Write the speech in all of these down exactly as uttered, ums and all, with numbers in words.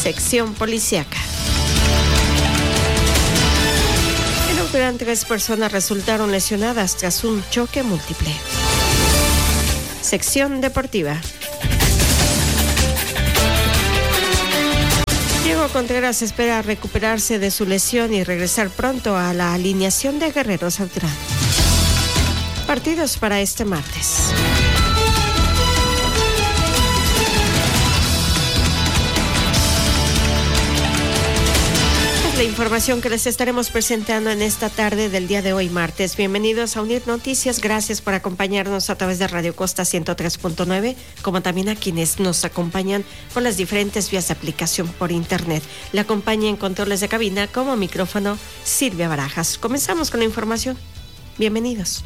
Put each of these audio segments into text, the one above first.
Sección policíaca. En Ucrania, tres personas resultaron lesionadas tras un choque múltiple. Sección deportiva. Diego Contreras espera recuperarse de su lesión y regresar pronto a la alineación de Guerreros Autlán. Partidos para este martes. Es la información que les estaremos presentando en esta tarde del día de hoy, martes. Bienvenidos a Unir Noticias. Gracias por acompañarnos a través de Radio Costa ciento tres punto nueve, como también a quienes nos acompañan por las diferentes vías de aplicación por internet. La acompaña en controles de cabina como micrófono Silvia Barajas. Comenzamos con la información. Bienvenidos.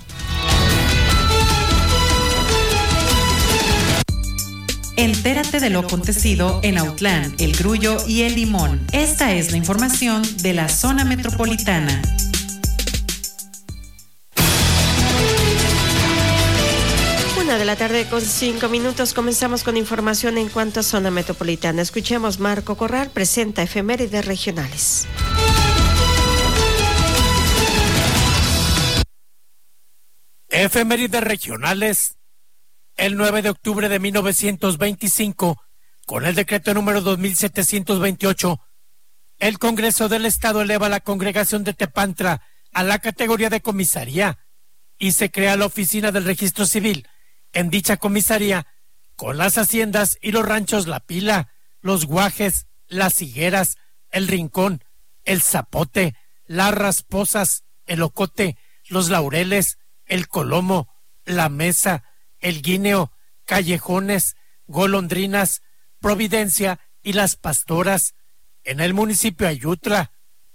Entérate de lo acontecido en Autlán, El Grullo y El Limón. Esta es la información de la zona metropolitana. Una de la tarde con cinco minutos. Comenzamos con información en cuanto a zona metropolitana. Escuchemos Marco Corral presenta efemérides regionales. Efemérides regionales. El nueve de octubre de mil novecientos veinticinco, con el decreto número dos mil setecientos veintiocho, el Congreso del Estado eleva la congregación de Tepantla a la categoría de comisaría y se crea la oficina del registro civil en dicha comisaría, con las haciendas y los ranchos La Pila, Los Guajes, Las Higueras, El Rincón, El Zapote, Las Rasposas, El Ocote, Los Laureles, El Colomo, La Mesa, El Guineo, Callejones, Golondrinas, Providencia y Las Pastoras, en el municipio Ayutla.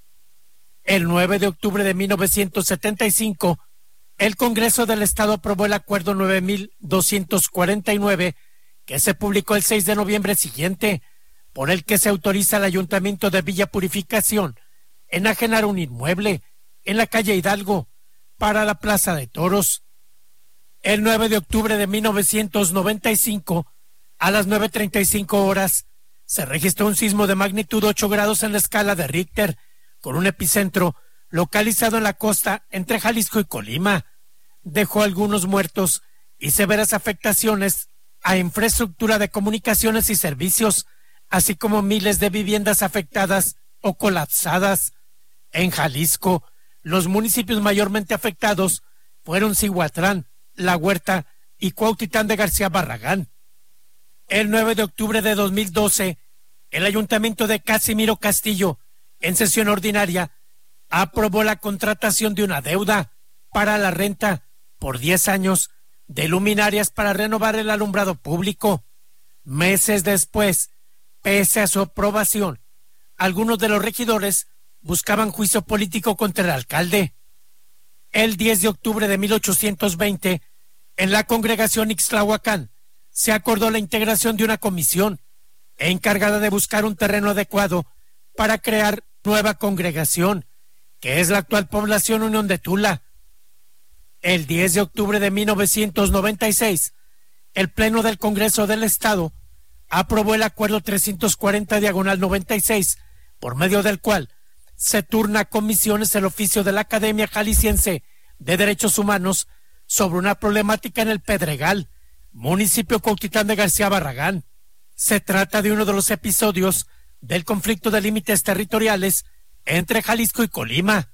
El nueve de octubre de mil novecientos setenta y cinco, el Congreso del Estado aprobó el Acuerdo nueve mil doscientos cuarenta y nueve, que se publicó el seis de noviembre siguiente, por el que se autoriza al Ayuntamiento de Villa Purificación enajenar un inmueble en la calle Hidalgo para la Plaza de Toros. El nueve de octubre de mil novecientos noventa y cinco, a las nueve treinta y cinco horas, se registró un sismo de magnitud ocho grados en la escala de Richter, con un epicentro localizado en la costa entre Jalisco y Colima. Dejó algunos muertos y severas afectaciones a infraestructura de comunicaciones y servicios, así como miles de viviendas afectadas o colapsadas. En Jalisco, los municipios mayormente afectados fueron Cihuatlán, La Huerta y Cuautitlán de García Barragán. El nueve de octubre de dos mil doce, el Ayuntamiento de Casimiro Castillo, en sesión ordinaria, aprobó la contratación de una deuda para la renta por diez años de luminarias para renovar el alumbrado público. Meses después, pese a su aprobación, algunos de los regidores buscaban juicio político contra el alcalde. El diez de octubre de mil ochocientos veinte, en la congregación Ixtlahuacán, se acordó la integración de una comisión encargada de buscar un terreno adecuado para crear nueva congregación, que es la actual población Unión de Tula. El diez de octubre de mil novecientos noventa y seis, el Pleno del Congreso del Estado aprobó el Acuerdo trescientos cuarenta diagonal noventa y seis, por medio del cual se turna a comisiones el oficio de la Academia Jalisciense de Derechos Humanos sobre una problemática en el Pedregal, municipio Cuautitlán de García Barragán. Se trata de uno de los episodios del conflicto de límites territoriales entre Jalisco y Colima.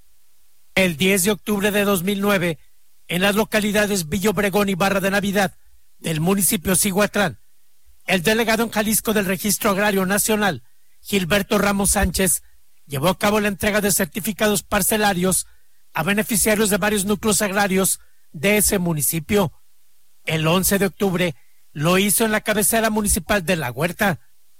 El diez de octubre de dos mil nueve, en las localidades Villa Obregón y Barra de Navidad del municipio Cihuatlán, el delegado en Jalisco del Registro Agrario Nacional, Gilberto Ramos Sánchez, llevó a cabo la entrega de certificados parcelarios a beneficiarios de varios núcleos agrarios de ese municipio. El once de octubre lo hizo en la cabecera municipal de La Huerta.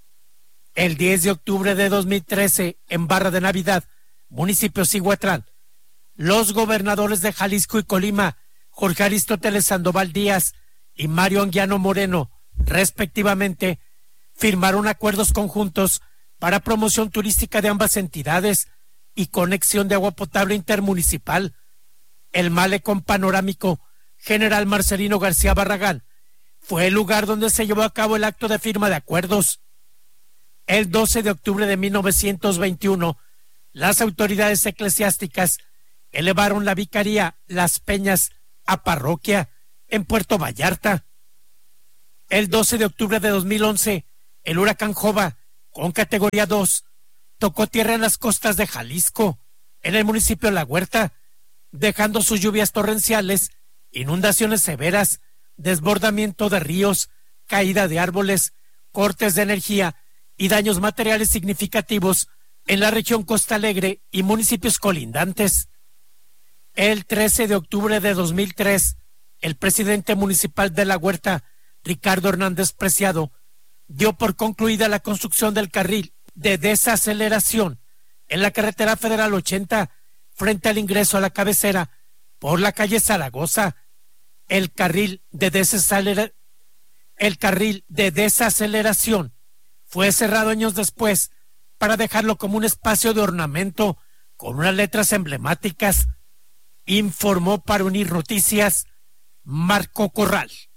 El diez de octubre de dos mil trece, en Barra de Navidad, municipio Cihuatlán, los gobernadores de Jalisco y Colima, Jorge Aristóteles Sandoval Díaz y Mario Anguiano Moreno, respectivamente, firmaron acuerdos conjuntos para promoción turística de ambas entidades y conexión de agua potable intermunicipal. El malecón panorámico General Marcelino García Barragán fue el lugar donde se llevó a cabo el acto de firma de acuerdos. El doce de octubre de mil novecientos veintiuno, las autoridades eclesiásticas elevaron la vicaría Las Peñas a parroquia en Puerto Vallarta. El doce de octubre de dos mil once, el huracán Jova, con categoría dos, tocó tierra en las costas de Jalisco, en el municipio de La Huerta, dejando sus lluvias torrenciales, inundaciones severas, desbordamiento de ríos, caída de árboles, cortes de energía y daños materiales significativos en la región Costa Alegre y municipios colindantes. El trece de octubre de dos mil tres, el presidente municipal de La Huerta, Ricardo Hernández Preciado, dio por concluida la construcción del carril de desaceleración en la carretera federal ochenta frente al ingreso a la cabecera por la calle Zaragoza. El carril de desacelera... el carril de desaceleración fue cerrado años después para dejarlo como un espacio de ornamento con unas letras emblemáticas, informó para Unir Noticias Marco Corral.